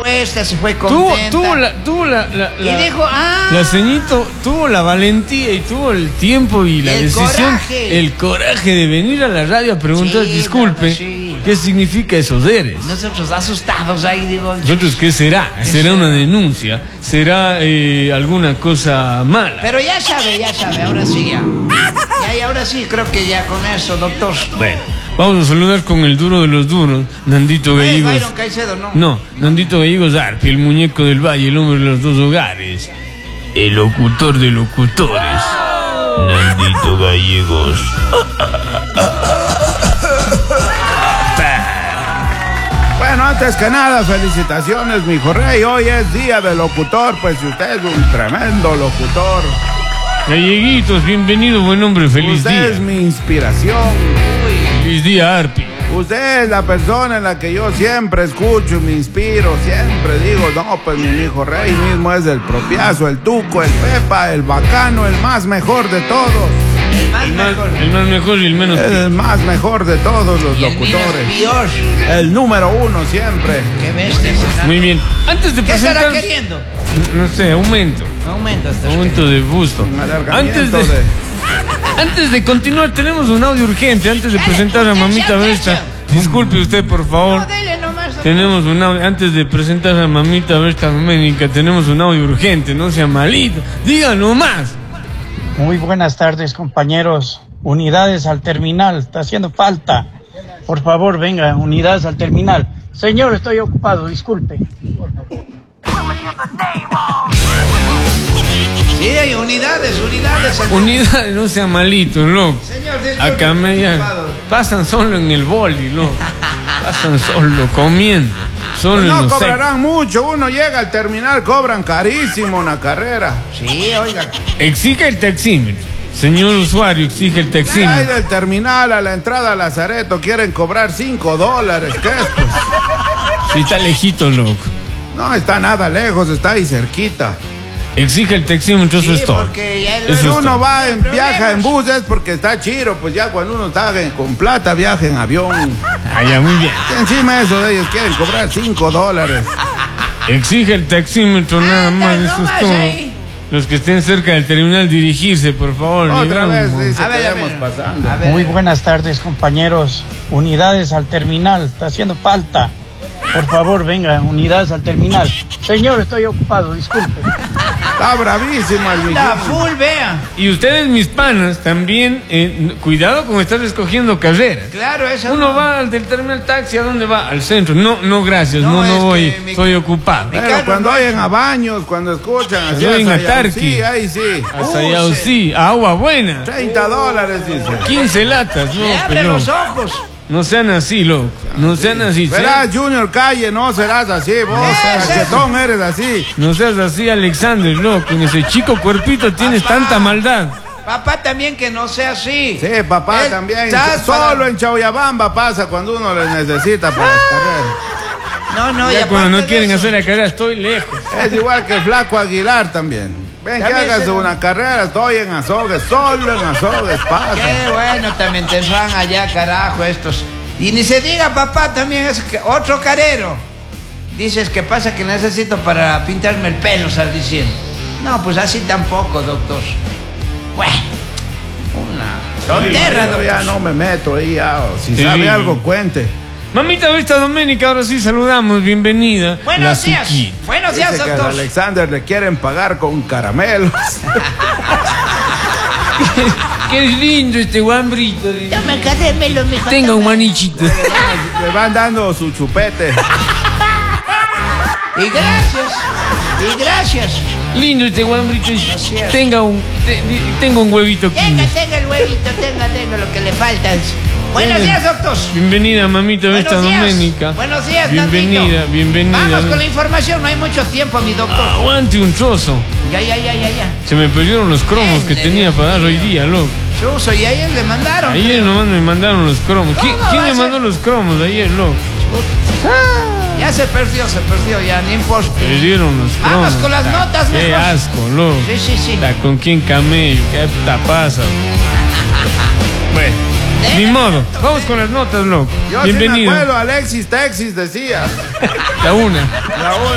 respuesta, se fue contenta. Y dijo, La ceñito tuvo la valentía y tuvo el tiempo y la decisión, el coraje de venir a la radio a preguntar, disculpe, ¿qué significa esos eres? Nosotros asustados ahí, digo. ¿Nosotros qué será? ¿Será una denuncia? ¿Será alguna cosa mala? Pero ya sabe, ahora sí ya. Y ahora sí, creo que ya con eso, doctor. Bueno, vamos a saludar con el duro de los duros, Nandito Gallegos. Byron Caicedo, ¿no? No, Nandito Gallegos Arpi, el muñeco del valle, el hombre de los dos hogares. El locutor de locutores. Nandito Gallegos. Bueno, antes que nada, felicitaciones, mi hijo rey. Hoy es día del locutor, pues usted es un tremendo locutor. Galleguitos, bienvenido, buen hombre, feliz día. Usted es mi inspiración. Feliz día, Arpi. Usted es la persona en la que yo siempre escucho y me inspiro. Siempre digo, no, pues mi hijo rey mismo es el propiazo, el tuco, el pepa, el bacano, el más mejor de todos. El más mejor y el menos peor. El más mejor de todos los locutores. El número uno siempre. Qué bestia. Muy bien. Antes de presentar... ¿Qué estará queriendo? No sé, aumento de busto. Antes de continuar, tenemos un audio urgente. Antes de presentar a Mamita Vesta. Disculpe usted, por favor. No, dele nomás. Tenemos un audio. Antes de presentar a Mamita Vesta Doménica, tenemos un audio urgente. No sea malito. Diga nomás. Muy buenas tardes, compañeros. Unidades al terminal, está haciendo falta. Por favor, venga, unidades al terminal. Señor, estoy ocupado, disculpe. Sí, hay unidades. Unidades, no sea malito, loco. Señor, acá pasan solo en el boli, loco. Pasan solo comiendo. Solo no en cobrarán mucho, uno llega al terminal, cobran carísimo una carrera. Sí, oiga. Exige el taxímetro. Señor usuario, exige el taxímetro. Ahí del terminal a la entrada a Lazareto quieren cobrar $5. ¿Qué es, pues? Sí, está lejito, loco. No está nada lejos, está ahí cerquita. Exige el taxímetro, eso es todo. Si uno viaja en bus es porque está chido, pues ya cuando uno está con plata viaja en avión. Ya, muy bien. Encima de eso de ellos quieren cobrar $5. Exige el taxímetro, nada más, eso es todo. Los que estén cerca del terminal, dirigirse, por favor. Otra vez dice que estamos pasando. Muy buenas tardes, compañeros. Unidades al terminal, está haciendo falta. Por favor, venga, unidades al terminal. Señor, estoy ocupado, disculpe. Está bravísimo el La full, vea. Y ustedes, mis panas, también, cuidado con estar escogiendo carreras. Claro, eso. Uno va del terminal taxi, ¿a dónde va? Al centro. No, gracias, no voy, estoy ocupado. Pero cuando oyen a baños, cuando escuchan así. Oyen a Tarqui. Sí, ahí sí. Sí, agua buena. $30, dice. 15 latas, no, abre los ojos. No sean así, loco. No sean así. Verás, Junior Calle, no serás así, vos. Cachetón eres así. No seas así, Alexander, loco. En ese chico cuerpito tienes tanta maldad. Papá también que no sea así. Sí, papá también. Solo en Chauyabamba pasa cuando uno les necesita para las carreras. No, ya cuando no quieren hacer la carrera, estoy lejos. Es igual que el Flaco Aguilar también. Ven que hagas una carrera, estoy en Azogues, solo en Azogues pasa. Qué bueno, también te van allá, carajo, estos. Y ni se diga, papá, también es otro carero. Dices que pasa que necesito para pintarme el pelo, estás diciendo. No, pues así tampoco, doctor. Bueno, una tontera, doctor. Ya no me meto ahí, si sabe algo, cuente. Mamita Vesta Doménica, ahora sí saludamos, bienvenida. Buenos días. Buenos días, dice doctor. Que a Alexander le quieren pagar con caramelos. Qué lindo este guambrito. Toma caramelo, mijo. Tenga un manichito. Le van dando su chupete. Y gracias. Lindo este guambrito. Tenga un huevito. Tenga el huevito, tenga lo que le falta. Buenos días, doctor. Bienvenida, Mamita Vesta Doménica. Buenos días, bienvenida. Vamos con la información, no hay mucho tiempo, mi doctor. Aguante un trozo. Ya. Se me perdieron los cromos que tenía para dar hoy día, loco. Chuso, y ayer le mandaron. Ayer nomás me mandaron los cromos. ¿Quién me mandó los cromos ayer, loco? Ya se perdió, ya, ni importa. Perdieron los cromos. Vamos con las notas, mejor. Qué asco, loco. Sí. ¿Con quién camello? ¿Qué puta pasa? Bueno. Ni modo, vamos con las notas, loco. Yo bienvenido. Sí me acuerdo, Alexis Texas decía. La una.